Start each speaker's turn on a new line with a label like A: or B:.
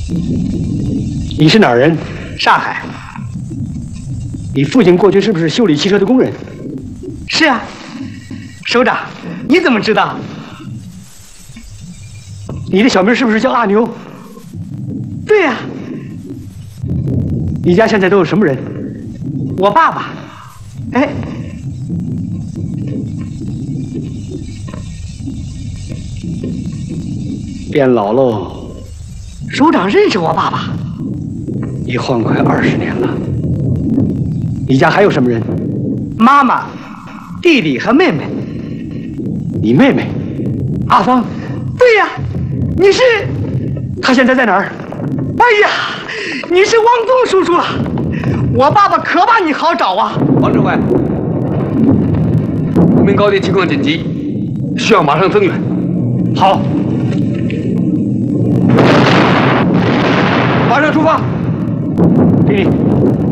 A: 你是哪儿人？
B: 上海。
A: 你父亲过去是不是修理汽车的工人？
B: 是啊。首长，你怎么知道？
A: 你的小名是不是叫阿牛？
B: 对呀。
A: 你家现在都有什么人？
B: 我爸爸。哎。
A: 变老喽。
B: 首长认识我爸爸？
A: 一晃快20年了。你家还有什么人？
B: 妈妈、弟弟和妹妹。
A: 你妹妹，阿芳？
B: 对呀。你是？
A: 她现在在哪儿？
B: 哎呀，你是汪东叔叔啊！我爸爸可把你好找啊！
C: 王指挥，无名高地情况紧急，需要马上增援。
A: 好，
C: 马上出发。
A: 弟弟。